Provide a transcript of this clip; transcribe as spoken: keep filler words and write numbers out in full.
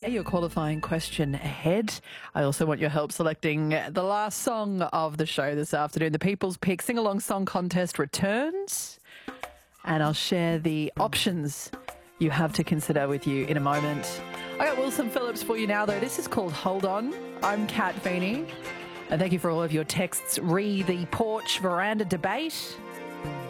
Your qualifying question ahead. I also want your help selecting the last song of the show this afternoon. The People's Pick Sing-Along Song Contest returns, and I'll share the options you have to consider with you in a moment. I got Wilson Phillips for you now, though. This is called Hold On. I'm Kat Feeney, and thank you for all of your texts re the porch veranda debate.